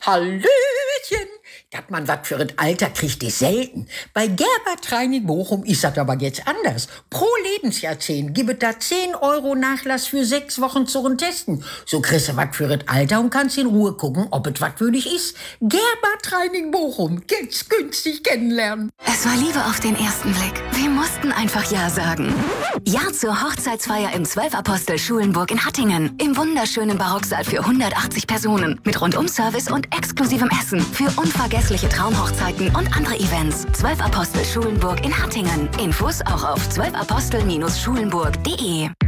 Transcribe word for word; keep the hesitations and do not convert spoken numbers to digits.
Hallöchen! Das man was für ein Alter kriegt, ist selten. Bei Gerber Training Bochum ist das aber jetzt anders. Pro Lebensjahrzehnt gibt es da zehn Euro Nachlass für sechs Wochen zum Testen. So kriegst du was für ein Alter und kannst in Ruhe gucken, ob es was für dich ist. Gerber Training Bochum, jetzt günstig kennenlernen. Es war Liebe auf den ersten Blick. Wir mussten einfach Ja sagen. Ja zur Hochzeitsfeier im Zwölf-Apostel Schulenburg in Hattingen. Im wunderschönen Barocksaal für hundertachtzig Personen. Mit Rundum-Service und exklusivem Essen. Für unvergessliche Traumhochzeiten und andere Events. Zwölf Apostel Schulenburg in Hattingen. Infos auch auf zwölf apostel Bindestrich schulenburg punkt de.